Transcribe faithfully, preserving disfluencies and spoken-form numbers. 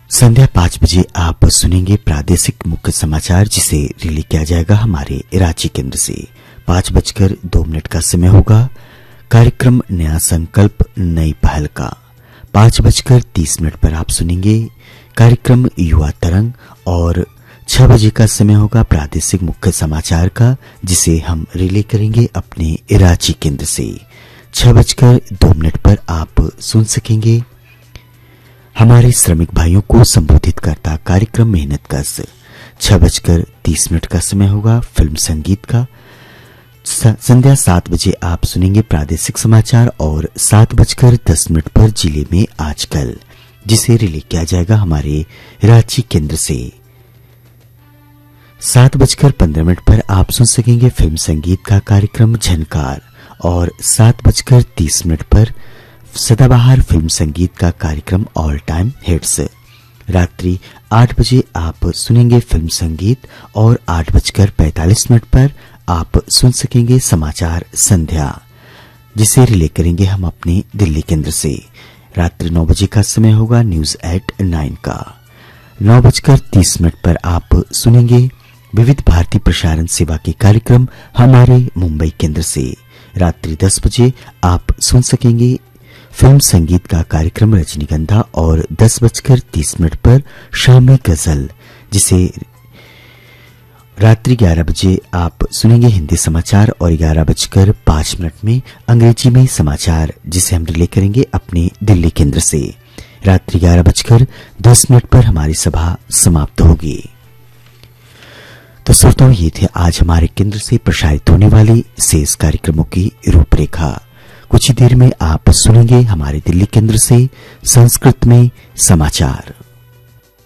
संध्या पांच बजे आप सुनेंगे प्रादेशिक मुख्य समाचार, जिसे रिले किया जाएगा हमारे रांची केंद्र से। पांच बजकर दो मिनट का समय होगा कार्यक्रम नया संकल्प नई पहल का। पांच बजकर तीस मिनट पर आप सुनेंगे कार्यक्रम युवा तरंग और छह बजे का समय होगा प्रादेशिक मुख्य समाचार का, जिसे हम रिले करेंगे अपने रांची केंद्र से। छह बजकर दो मिनट पर आप सुन सकेंगे हमारे श्रमिक भाइयों को संबोधित करता कार्यक्रम मेहनत कश। छह बजकर तीस मिनट का समय होगा फिल्म संगीत का। संध्या सात बजे आप सुनेंगे प्रादेशिक समाचार और सात बजकर दस मिनट पर जिले में आजकल, जिसे रिले किया जाएगा हमारे रांची केंद्र से। सात बजकर पंद्रह मिनट पर आप सुन सकेंगे फिल्म संगीत का कार्यक्रम झनकार और सात बजकर तीस मिनट पर सदाबहार फिल्म संगीत का कार्यक्रम ऑल टाइम हिट्स। रात्रि आठ बजे आप सुनेंगे फिल्म संगीत और आठ बजकर पैंतालीस मिनट पर आप सुन सकेंगे समाचार संध्या, जिसे रिले करेंगे हम अपने दिल्ली केंद्र से। रात्रि नौ बजे का समय होगा न्यूज एट नाइन का। नौ बजकर तीस मिनट पर आप सुनेंगे विविध भारती प्रसारण सेवा के कार्यक्रम हमारे मुंबई केंद्र से। रात्रि दस बजे आप सुन सकेंगे फिल्म संगीत का कार्यक्रम रजनीगंधा और दस बजकर तीस मिनट पर शामी गजल, जिसे रात्रि ग्यारह बजे आप सुनेंगे हिंदी समाचार और ग्यारह बजकर पांच मिनट में अंग्रेजी में समाचार, जिसे हम रिले करेंगे अपने दिल्ली केंद्र से। रात्रि ग्यारह बजकर दस मिनट पर हमारी सभा समाप्त होगी। तो श्रोताओं, ये थे आज हमारे केंद्र से प्रसारित होने वाले शेष कार्यक्रमों की रूपरेखा। कुछ ही देर में आप सुनेंगे हमारे दिल्ली केंद्र से संस्कृत में समाचार।